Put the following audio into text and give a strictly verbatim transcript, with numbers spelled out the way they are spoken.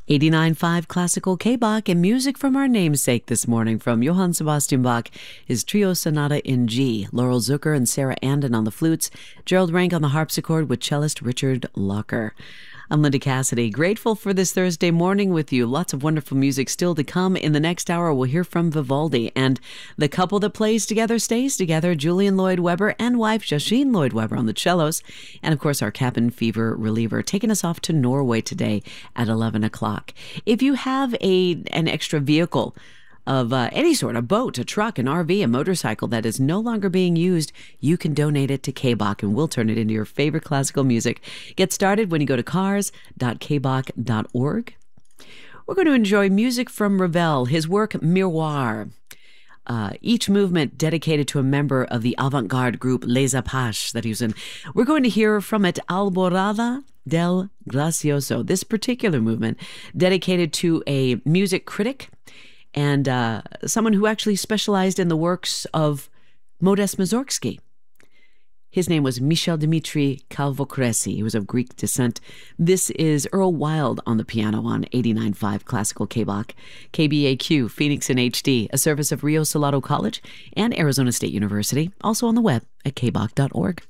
eighty-nine point five Classical K-Bach and music from our namesake this morning from Johann Sebastian Bach, his Trio Sonata in G. Laurel Zucker and Sarah Andon on the flutes, Gerald Rank on the harpsichord with cellist Richard Locker. I'm Linda Cassidy, grateful for this Thursday morning with you. Lots of wonderful music still to come. In the next hour, we'll hear from Vivaldi. And the couple that plays together stays together, Julian Lloyd Webber and wife Jasheen Lloyd Webber on the cellos. And, of course, our cabin fever reliever taking us off to Norway today at eleven o'clock. If you have a an extra vehicle of uh, any sort, a boat, a truck, an R V, a motorcycle that is no longer being used, you can donate it to K-Bach and we'll turn it into your favorite classical music. Get started when you go to cars dot k bach dot org. We're going to enjoy music from Ravel, his work Miroir. Uh, each movement dedicated to a member of the avant-garde group Les Apaches that he was in. We're going to hear from it Alborada del Gracioso, this particular movement dedicated to a music critic and uh, someone who actually specialized in the works of Modest Mussorgsky. His name was Michel Dimitri Calvocresi. He was of Greek descent. This is Earl Wild on the piano on eighty-nine point five Classical K-Bach. K B A Q, Phoenix in H D, a service of Rio Salado College and Arizona State University, also on the web at k bach dot org.